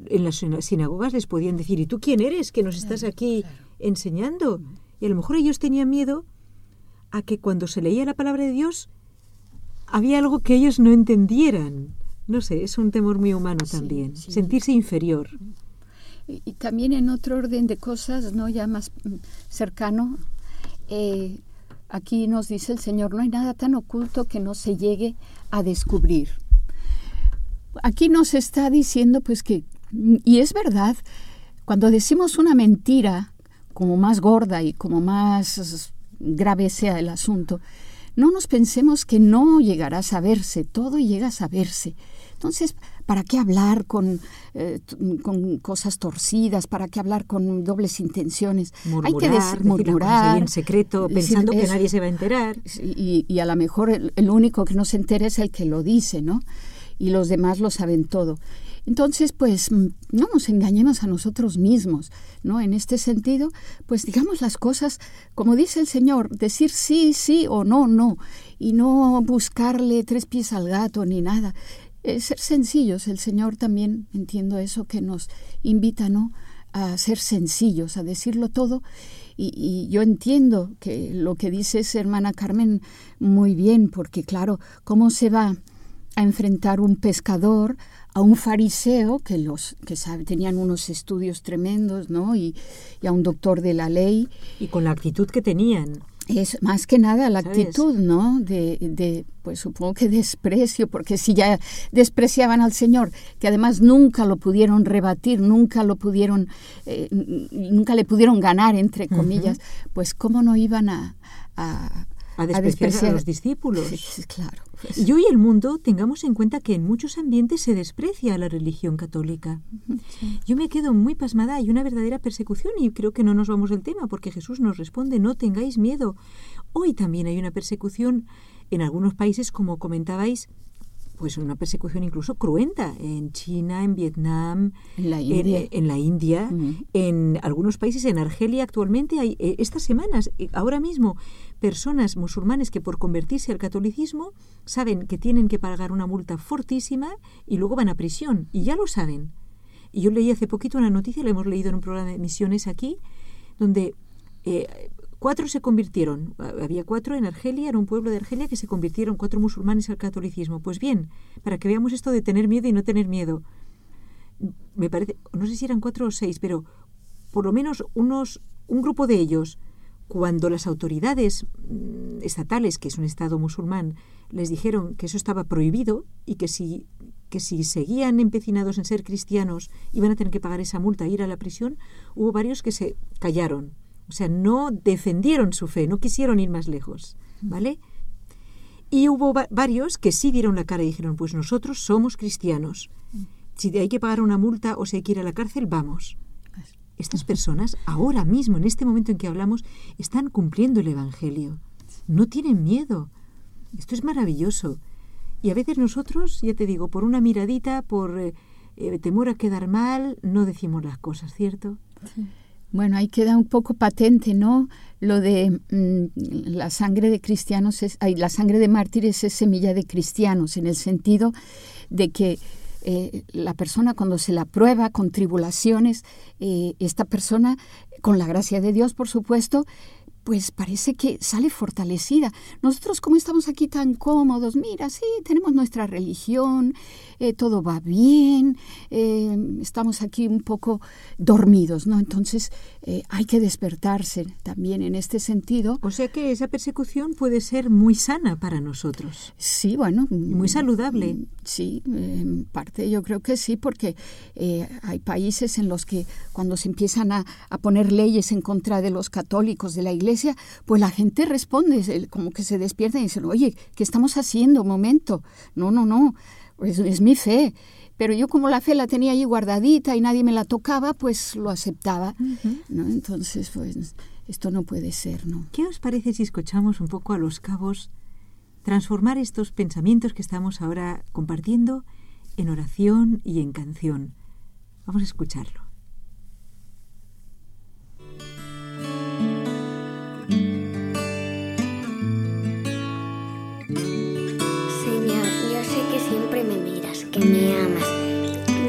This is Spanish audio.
en las sinagogas les podían decir, ¿y tú quién eres que nos estás aquí enseñando? Y a lo mejor ellos tenían miedo a que cuando se leía la palabra de Dios había algo que ellos no entendieran. No sé, es un temor muy humano también, sentirse inferior. Y también en otro orden de cosas, ¿no? Ya más cercano, aquí nos dice el Señor, no hay nada tan oculto que no se llegue a descubrir. Aquí nos está diciendo pues que, y es verdad, cuando decimos una mentira, como más gorda y como más grave sea el asunto, no nos pensemos que no llegará a saberse, todo llega a saberse. Entonces, ¿para qué hablar con cosas torcidas? ¿Para qué hablar con dobles intenciones? Hay que murmurar en secreto, pensando que nadie se va a enterar. Y a lo mejor el único que no se entera es el que lo dice, ¿no? Y los demás lo saben todo. Entonces, pues, no nos engañemos a nosotros mismos, ¿no? En este sentido, pues, digamos las cosas, como dice el Señor, decir sí, sí o no, no, y no buscarle 3 pies al gato ni nada. Ser sencillos. El Señor también, entiendo eso, que nos invita, ¿no?, a ser sencillos, a decirlo todo. Y yo entiendo que lo que dice hermana Carmen muy bien, porque claro, ¿cómo se va a enfrentar un pescador a un fariseo que tenían unos estudios tremendos, ¿no?, y a un doctor de la ley? Y con la actitud que tenían. Es más que nada la actitud, ¿no? De pues supongo que desprecio, porque si ya despreciaban al Señor, que además nunca lo pudieron rebatir, nunca le pudieron ganar, entre comillas, pues cómo no iban a despreciar a los discípulos. Sí, claro. Pues. Y hoy el mundo, tengamos en cuenta que en muchos ambientes se desprecia a la religión católica. Sí. Yo me quedo muy pasmada, hay una verdadera persecución y creo que no nos vamos del tema porque Jesús nos responde, no tengáis miedo. Hoy también hay una persecución en algunos países, como comentabais, pues una persecución incluso cruenta, en China, en Vietnam, en la India, en algunos países, en Argelia actualmente hay estas semanas, ahora mismo, personas musulmanes que por convertirse al catolicismo saben que tienen que pagar una multa fortísima y luego van a prisión, y ya lo saben. Y yo leí hace poquito una noticia, la hemos leído en un programa de misiones aquí, donde 4 se convirtieron, había 4 en Argelia, era un pueblo de Argelia que se convirtieron 4 musulmanes al catolicismo. Pues bien, para que veamos esto de tener miedo y no tener miedo, me parece, no sé si eran 4 o 6, pero por lo menos un grupo de ellos, cuando las autoridades estatales, que es un estado musulmán, les dijeron que eso estaba prohibido y que si seguían empecinados en ser cristianos iban a tener que pagar esa multa e ir a la prisión, hubo varios que se callaron. O sea, no defendieron su fe, no quisieron ir más lejos, ¿vale? Y hubo varios que sí dieron la cara y dijeron, pues nosotros somos cristianos. Si hay que pagar una multa o si hay que ir a la cárcel, vamos. Estas personas, ahora mismo, en este momento en que hablamos, están cumpliendo el Evangelio. No tienen miedo. Esto es maravilloso. Y a veces nosotros, ya te digo, por una miradita, por temor a quedar mal, no decimos las cosas, ¿cierto? Sí. Bueno, ahí queda un poco patente, ¿no? Lo de la sangre de cristianos, la sangre de mártires es semilla de cristianos, en el sentido de que la persona cuando se la prueba con tribulaciones, esta persona, con la gracia de Dios, por supuesto, pues parece que sale fortalecida. Nosotros, como estamos aquí tan cómodos, mira, sí, tenemos nuestra religión, todo va bien, estamos aquí un poco dormidos, ¿no? Entonces, hay que despertarse también en este sentido. O sea que esa persecución puede ser muy sana para nosotros. Sí, bueno. Muy saludable. Sí, en parte yo creo que sí, porque hay países en los que cuando se empiezan a poner leyes en contra de los católicos, de la Iglesia, pues la gente responde, como que se despierta y dice, oye, ¿qué estamos haciendo? Un momento. No, es mi fe. Pero yo como la fe la tenía ahí guardadita y nadie me la tocaba, pues lo aceptaba, ¿no? Entonces, pues esto no puede ser, ¿no? ¿Qué os parece si escuchamos un poco a los cabos transformar estos pensamientos que estamos ahora compartiendo en oración y en canción? Vamos a escucharlo.